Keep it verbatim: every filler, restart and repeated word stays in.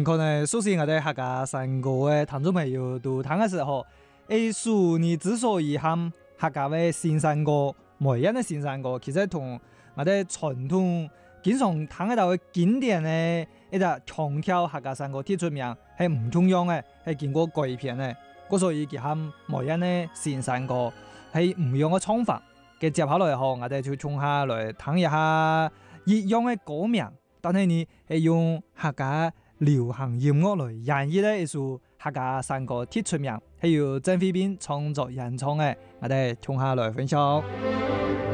可能首先我哋客家山歌嘅聽眾朋友都聽嘅時候，藝術你之所以喊客家嘅新山歌，每一樣嘅新山歌，其實同我哋傳統經常聽得到嘅經典嘅一隻唱跳客家山歌鐵出名係唔同樣嘅，係經過改編嘅。嗰所以佢喊每一樣嘅新山歌係唔樣嘅唱法。嘅接下來後，我哋就從下來聽一下一樣嘅歌名，但係你係用客家流行音樂來演繹咧一首客家山歌鐵出名，係由鄭飛斌創作演唱嘅，我哋從下來分享。